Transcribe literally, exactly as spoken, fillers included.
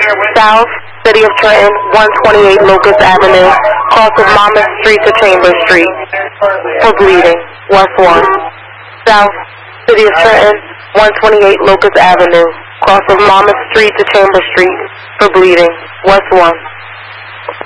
South, City of Trenton, one twenty-eight Locust Avenue, cross of Monmouth Street to Chambers Street, for bleeding, West one. South, City of Trenton, one twenty-eight Locust Avenue, cross of Monmouth Street to Chambers Street, for bleeding, West one.